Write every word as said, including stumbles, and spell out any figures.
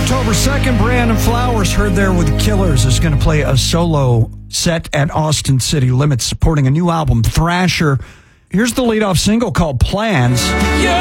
October second, Brandon Flowers, heard there with Killers, is going to play a solo set at Austin City Limits, supporting a new album, Thrasher. Here's the leadoff single called Plans. Yeah.